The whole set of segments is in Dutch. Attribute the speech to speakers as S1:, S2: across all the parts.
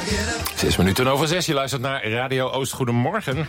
S1: 6:06, je luistert naar Radio Oost. Goedemorgen.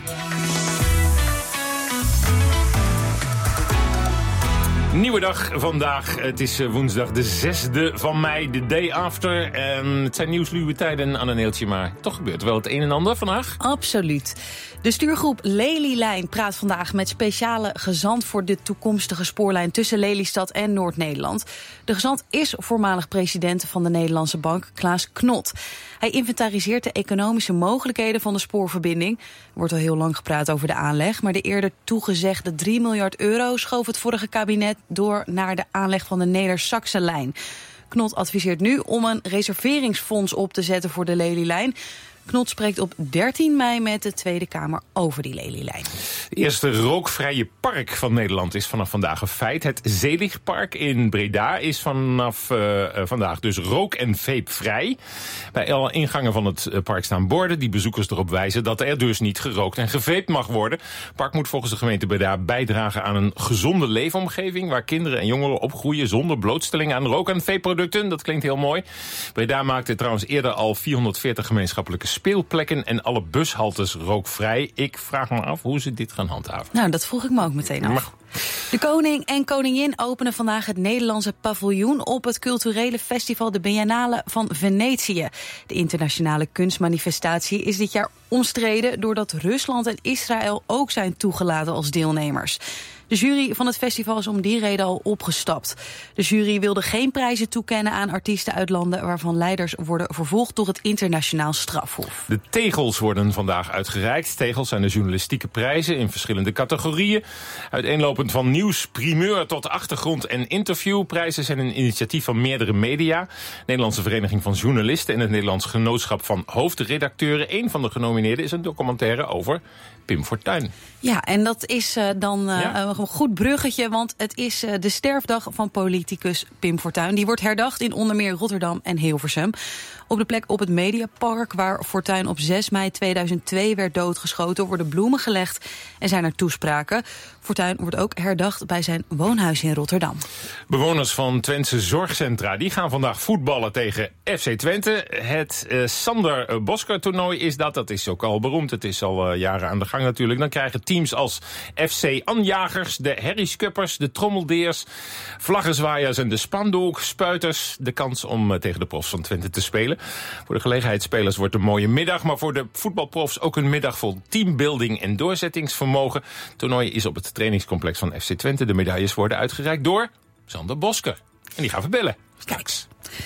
S1: Nieuwe dag vandaag. Het is woensdag de 6e van mei, de day after. Het zijn nieuwsluwe tijden, Anne-Neeltje, maar toch gebeurt wel het een en ander vandaag.
S2: Absoluut. De stuurgroep Lelylijn praat vandaag met speciale gezant voor de toekomstige spoorlijn tussen Lelystad en Noord-Nederland. De gezant is voormalig president van de Nederlandse Bank, Klaas Knot. Hij inventariseert de economische mogelijkheden van de spoorverbinding. Er wordt al heel lang gepraat over de aanleg, maar de eerder toegezegde 3 miljard euro schoof het vorige kabinet door naar de aanleg van de Neder-Saxe lijn. Knot adviseert nu om een reserveringsfonds op te zetten voor de Lelylijn. Knot spreekt op 13 mei met de Tweede Kamer over die Lelylijn.
S1: Het eerste rookvrije park van Nederland is vanaf vandaag een feit. Het Zeligpark in Breda is vanaf vandaag dus rook- en veepvrij. Bij alle ingangen van het park staan borden die bezoekers erop wijzen dat er dus niet gerookt en geveept mag worden. Het park moet volgens de gemeente Breda bijdragen aan een gezonde leefomgeving waar kinderen en jongeren opgroeien zonder blootstelling aan rook- en veeproducten. Dat klinkt heel mooi. Breda maakte trouwens eerder al 440 gemeenschappelijke speelplekken en alle bushaltes rookvrij. Ik vraag me af hoe ze dit gaan handhaven.
S2: Nou, dat vroeg ik me ook meteen af. De koning en koningin openen vandaag het Nederlandse paviljoen op het culturele festival de Biennale van Venetië. De internationale kunstmanifestatie is dit jaar omstreden doordat Rusland en Israël ook zijn toegelaten als deelnemers. De jury van het festival is om die reden al opgestapt. De jury wilde geen prijzen toekennen aan artiesten uit landen waarvan leiders worden vervolgd door het internationaal strafhof.
S1: De tegels worden vandaag uitgereikt. Tegels zijn de journalistieke prijzen in verschillende categorieën. Uiteenlopend van nieuws, primeur tot achtergrond en interview. Prijzen zijn een initiatief van meerdere media. Nederlandse Vereniging van Journalisten en het Nederlands Genootschap van Hoofdredacteuren. Een van de genomineerden is een documentaire over Pim Fortuyn.
S2: Ja, en dat is een goed bruggetje, want het is de sterfdag van politicus Pim Fortuyn. Die wordt herdacht in onder meer Rotterdam en Hilversum. Op de plek op het Mediapark, waar Fortuyn op 6 mei 2002 werd doodgeschoten, worden bloemen gelegd en zijn er toespraken. Fortuyn wordt ook herdacht bij zijn woonhuis in Rotterdam.
S1: Bewoners van Twentse zorgcentra die gaan vandaag voetballen tegen FC Twente. Het Sander Bosker-toernooi is dat. Dat is ook al beroemd. Het is al jaren aan de gang natuurlijk. Dan krijgen teams als FC Anjagers, de Herrieskuppers, de Trommeldeers, Vlaggenzwaaiers en de Spandoek-spuiters de kans om tegen de profs van Twente te spelen. Voor de gelegenheidsspelers wordt een mooie middag, maar voor de voetbalprofs ook een middag vol teambuilding en doorzettingsvermogen. Het toernooi is op het trainingscomplex van FC Twente. De medailles worden uitgereikt door Sander Bosker. En die gaan we bellen. Straks.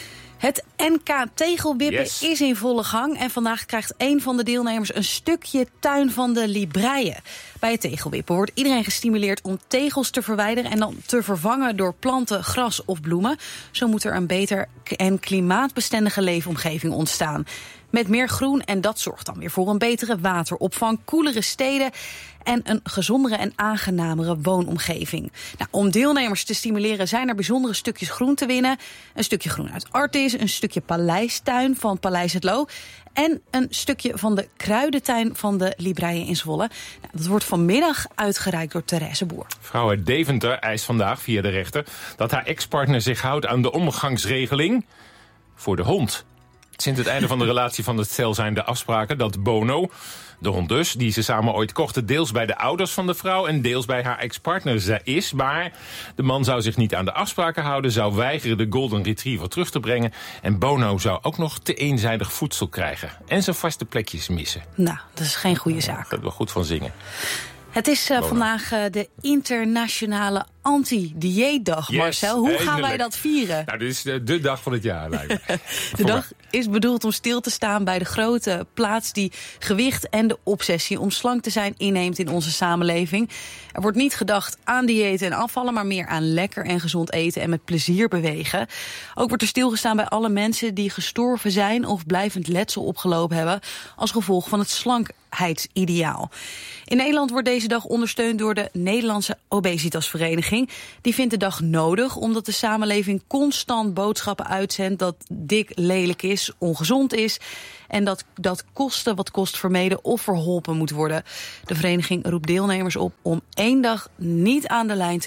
S2: Het NK tegelwippen is in volle gang. En vandaag krijgt een van de deelnemers een stukje tuin van de Libreien. Bij het tegelwippen wordt iedereen gestimuleerd om tegels te verwijderen en dan te vervangen door planten, gras of bloemen. Zo moet er een beter en klimaatbestendige leefomgeving ontstaan. Met meer groen en dat zorgt dan weer voor een betere wateropvang, koelere steden en een gezondere en aangenamere woonomgeving. Nou, om deelnemers te stimuleren zijn er bijzondere stukjes groen te winnen. Een stukje groen uit Artis, een stukje paleistuin van Paleis Het Loo en een stukje van de kruidentuin van de Libreien in Zwolle. Nou, dat wordt vanmiddag uitgereikt door Therese Boer.
S1: Vrouw uit Deventer eist vandaag via de rechter dat haar ex-partner zich houdt aan de omgangsregeling voor de hond. Sinds het einde van de relatie van het stel zijn de afspraken dat Bono, de hond dus, die ze samen ooit kochten, deels bij de ouders van de vrouw en deels bij haar ex-partner is. Maar de man zou zich niet aan de afspraken houden, zou weigeren de Golden Retriever terug te brengen. En Bono zou ook nog te eenzijdig voedsel krijgen en zijn vaste plekjes missen.
S2: Nou, dat is geen goede zaak.
S1: Daar hebben we goed van zingen.
S2: Het is vandaag de internationale anti-dieetdag, Marcel. Hoe gaan wij dat vieren?
S1: Nou, dit is de dag van het jaar, lijkt me.
S2: De dag is bedoeld om stil te staan bij de grote plaats die gewicht en de obsessie om slank te zijn inneemt in onze samenleving. Er wordt niet gedacht aan diëten en afvallen, maar meer aan lekker en gezond eten en met plezier bewegen. Ook wordt er stilgestaan bij alle mensen die gestorven zijn of blijvend letsel opgelopen hebben als gevolg van het slankheidsideaal. In Nederland wordt deze dag ondersteund door de Nederlandse Obesitasvereniging. Die vindt de dag nodig omdat de samenleving constant boodschappen uitzendt dat dik lelijk is, ongezond is en dat kosten wat kost vermeden of verholpen moet worden. De vereniging roept deelnemers op om 1 dag niet aan de lijn te doen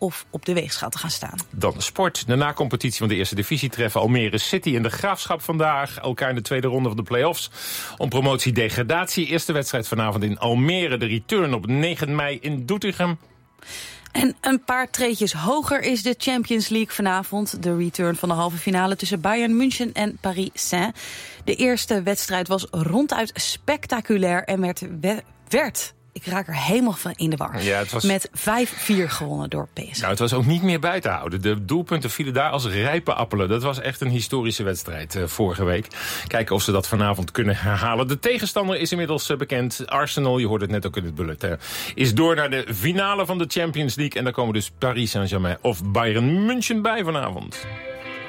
S2: of op de weegschaal te gaan staan.
S1: Dan de sport. De na-competitie van de eerste divisie treffen Almere City en de Graafschap vandaag elkaar in de tweede ronde van de play-offs. Om promotie-degradatie. Eerste wedstrijd vanavond in Almere. De return op 9 mei in Doetinchem.
S2: En een paar treetjes hoger is de Champions League vanavond. De return van de halve finale tussen Bayern München en Paris Saint. De eerste wedstrijd was ronduit spectaculair en werd ik raak er helemaal van in de war. Ja, het was met 5-4 gewonnen door PSV.
S1: Nou, het was ook niet meer bij te houden. De doelpunten vielen daar als rijpe appelen. Dat was echt een historische wedstrijd vorige week. Kijken of ze dat vanavond kunnen herhalen. De tegenstander is inmiddels bekend. Arsenal, je hoorde het net ook in het bulletin, is door naar de finale van de Champions League. En daar komen dus Paris Saint-Germain of Bayern München bij vanavond.